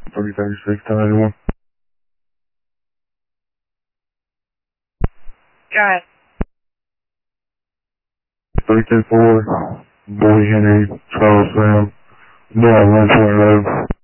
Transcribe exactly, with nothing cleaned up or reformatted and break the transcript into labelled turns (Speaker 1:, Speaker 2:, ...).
Speaker 1: thirty thirty-six, ten ninety-one.
Speaker 2: Got it.
Speaker 1: three two four, Boy Henry, Charles Sam, no, one point oh.